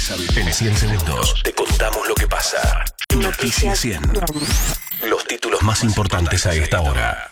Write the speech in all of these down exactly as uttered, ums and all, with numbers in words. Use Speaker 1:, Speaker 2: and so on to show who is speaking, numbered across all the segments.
Speaker 1: En cien segundos te contamos lo que pasa. Noticias cien. Los títulos más importantes a esta hora.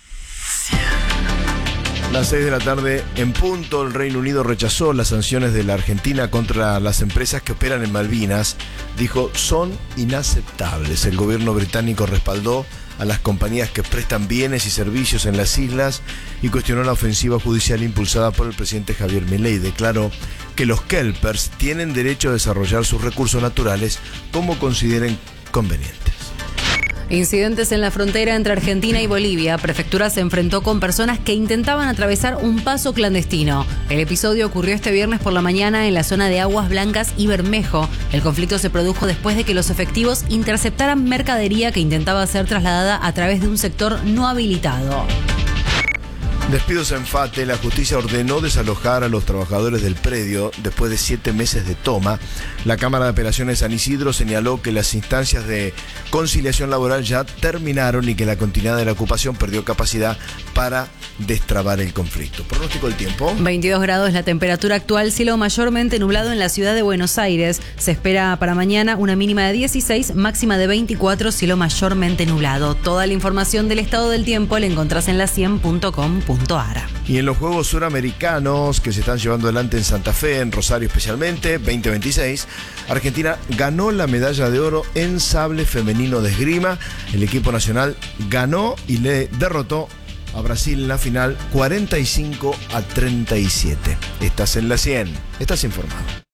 Speaker 2: Las seis de la tarde en punto, el Reino Unido rechazó las sanciones de la Argentina contra las empresas que operan en Malvinas. Dijo, son inaceptables. El gobierno británico respaldó a las compañías que prestan bienes y servicios en las islas y cuestionó la ofensiva judicial impulsada por el presidente Javier Milei. Declaró que los kelpers tienen derecho a desarrollar sus recursos naturales como consideren convenientes.
Speaker 3: Incidentes en la frontera entre Argentina y Bolivia. Prefectura se enfrentó con personas que intentaban atravesar un paso clandestino. El episodio ocurrió este viernes por la mañana en la zona de Aguas Blancas y Bermejo. El conflicto se produjo después de que los efectivos interceptaran mercadería que intentaba ser trasladada a través de un sector no habilitado.
Speaker 2: Despidos en Fate. La justicia ordenó desalojar a los trabajadores del predio después de siete meses de toma. La Cámara de Apelaciones de San Isidro señaló que las instancias de conciliación laboral ya terminaron y que la continuidad de la ocupación perdió capacidad para destrabar el conflicto. Pronóstico del tiempo.
Speaker 3: veintidós grados la temperatura actual, cielo mayormente nublado en la ciudad de Buenos Aires. Se espera para mañana una mínima de dieciséis, máxima de veinticuatro, cielo mayormente nublado. Toda la información del estado del tiempo la encontrás en la cien punto com punto a r.
Speaker 2: Y en los Juegos Suramericanos que se están llevando adelante en Santa Fe, en Rosario especialmente, veinte veintiséis, Argentina ganó la medalla de oro en sable femenino de esgrima. El equipo nacional ganó y le derrotó a Brasil en la final cuarenta y cinco a treinta y siete. Estás en la cien, estás informado.